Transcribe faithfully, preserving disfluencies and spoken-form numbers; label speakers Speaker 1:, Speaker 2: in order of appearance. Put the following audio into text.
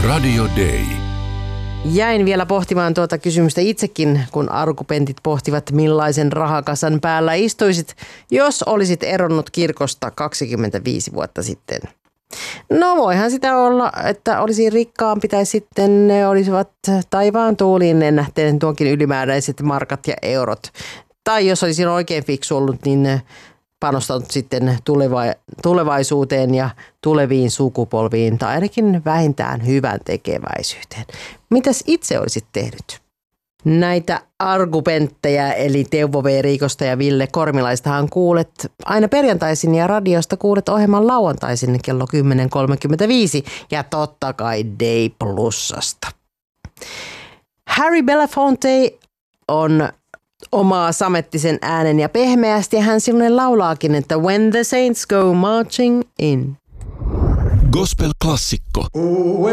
Speaker 1: Radio Day.
Speaker 2: Jäin vielä pohtimaan tuota kysymystä itsekin, kun argumentit pohtivat, millaisen rahakasan päällä istuisit, jos olisit eronnut kirkosta kaksikymmentäviisi vuotta sitten. No voihan sitä olla, että olisi rikkaampi tai sitten ne olisivat taivaan tuuliin lennähteen tuonkin ylimääräiset markat ja eurot. Tai jos olisin oikein fiksu ollut, niin panostanut sitten tuleva- tulevaisuuteen ja tuleviin sukupolviin tai ainakin vähintään hyvän tekeväisyyteen. Mitäs itse olisit tehnyt? Näitä argumentteja eli Teuvo V. Riikosta ja Ville Kormilaistahan kuulet aina perjantaisin ja radiosta kuulet ohjelman lauantaisin kello kymmenen kolmekymmentäviisi ja totta kai Day Plusasta. Harry Belafonte on omaa samettisen äänen ja pehmeästi hän silloin laulaakin, että When the Saints go marching in.
Speaker 1: Gospel-klassikko.